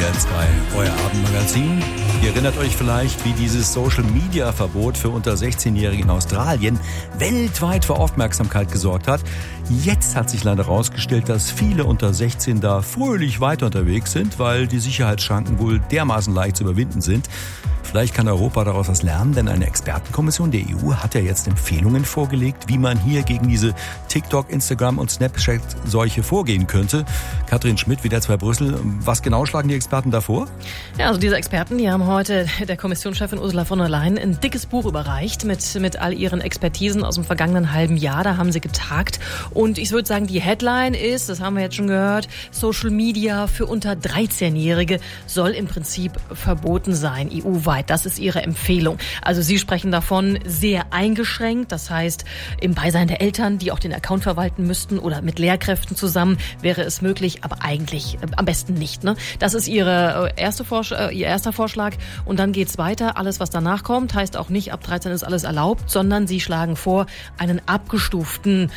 RTL 2, euer Abendmagazin. Ihr erinnert euch vielleicht, wie dieses Social-Media-Verbot für unter 16-Jährige in Australien weltweit für Aufmerksamkeit gesorgt hat. Jetzt hat sich leider herausgestellt, dass viele unter 16 da fröhlich weiter unterwegs sind, weil die Sicherheitsschranken wohl dermaßen leicht zu überwinden sind. Vielleicht kann Europa daraus was lernen, denn eine Expertenkommission der EU hat ja jetzt Empfehlungen vorgelegt, wie man hier gegen diese TikTok, Instagram und Snapchat-Seuche vorgehen könnte. Katrin Schmidt, WDR 2 Brüssel, was genau schlagen die Experten da vor? Ja, also diese Experten, die haben heute der Kommissionschefin Ursula von der Leyen ein dickes Buch überreicht mit all ihren Expertisen aus dem vergangenen halben Jahr. Da haben sie getagt und ich würde sagen, die Headline ist, das haben wir jetzt schon gehört, Social Media für unter 13-Jährige soll im Prinzip verboten sein, EU-weit. Das ist ihre Empfehlung. Also sie sprechen davon sehr eingeschränkt, das heißt im Beisein der Eltern, die auch den Account verwalten müssten oder mit Lehrkräften zusammen wäre es möglich, aber eigentlich am besten nicht. Ne? Das ist ihr erster Vorschlag und dann geht's weiter. Alles, was danach kommt, heißt auch nicht, ab 13 ist alles erlaubt, sondern sie schlagen vor einen abgestuften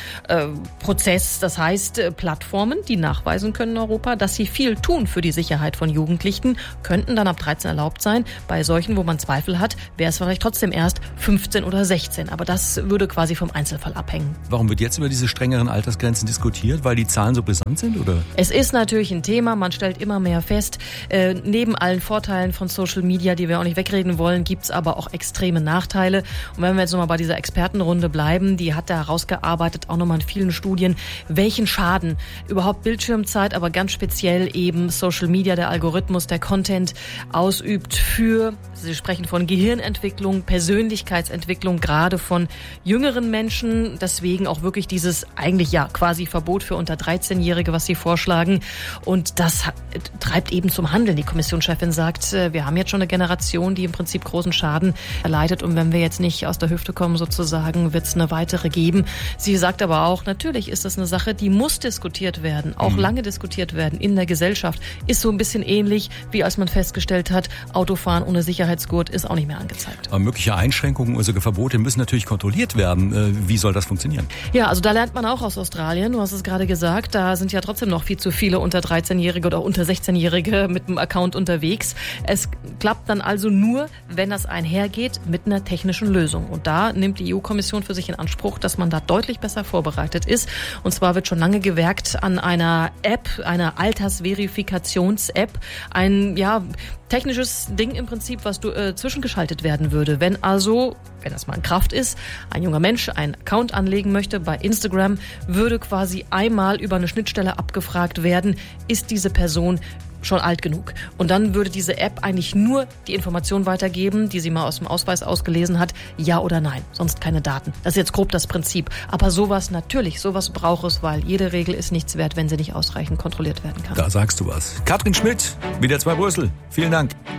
Prozess. Das heißt, Plattformen, die nachweisen können in Europa, dass sie viel tun für die Sicherheit von Jugendlichen, könnten dann ab 13 erlaubt sein. Bei solchen, wo man Zweifel hat, wäre es vielleicht trotzdem erst 15 oder 16. Aber das würde quasi vom Einzelfall abhängen. Warum wird jetzt über diese strengeren Altersgrenzen diskutiert? Weil die Zahlen so brisant sind, oder? Es ist natürlich ein Thema. Man stellt immer mehr fest. Neben allen Vorteilen von Social Media, die wir auch nicht wegreden wollen, gibt es aber auch extreme Nachteile. Und wenn wir jetzt nochmal bei dieser Expertenrunde bleiben, die hat da herausgearbeitet, auch nochmal in vielen Studien, welchen Schaden überhaupt Bildschirmzeit, aber ganz speziell eben Social Media, der Algorithmus, der Content ausübt für, Sie sprechen von Gehirnentwicklung, Persönlichkeitsentwicklung, gerade von jüngeren Menschen. Deswegen auch wirklich dieses eigentlich ja quasi Verbot für unter 13-Jährige, was Sie vorschlagen. Und das treibt eben zum Handeln. Die Kommissionschefin sagt, wir haben jetzt schon eine Generation, die im Prinzip großen Schaden erleidet. Und wenn wir jetzt nicht aus der Hüfte kommen sozusagen, wird es eine weitere geben. Sie sagt aber auch, natürlich ist das eine Sache, die muss diskutiert werden, auch lange diskutiert werden in der Gesellschaft. Ist so ein bisschen ähnlich, wie als man festgestellt hat, Autofahren ohne Sicherheitsgurt ist auch nicht mehr angezeigt. Aber mögliche Einschränkungen oder sogar Verbote müssen natürlich kontrolliert werden. Wie soll das funktionieren? Ja, also da lernt man auch aus Australien. Du hast es gerade gesagt, da sind ja trotzdem noch viel zu viele unter 13-Jährige oder unter 16-Jährige mit dem Account unterwegs. Es klappt dann also nur, wenn das einhergeht mit einer technischen Lösung. Und da nimmt die EU-Kommission für sich in Anspruch, dass man da deutlich besser vorbereitet ist. Und zwar wird schon lange gewerkt an einer App, einer Altersverifikations-App, ein technisches Ding im Prinzip, was zwischengeschaltet werden würde. Wenn das mal in Kraft ist, ein junger Mensch einen Account anlegen möchte bei Instagram, würde quasi einmal über eine Schnittstelle abgefragt werden, ist diese Person schon alt genug. Und dann würde diese App eigentlich nur die Information weitergeben, die sie mal aus dem Ausweis ausgelesen hat, ja oder nein, sonst keine Daten. Das ist jetzt grob das Prinzip. Aber sowas braucht es, weil jede Regel ist nichts wert, wenn sie nicht ausreichend kontrolliert werden kann. Da sagst du was. Katrin Schmidt, WDR 2 Brüssel. Vielen Dank.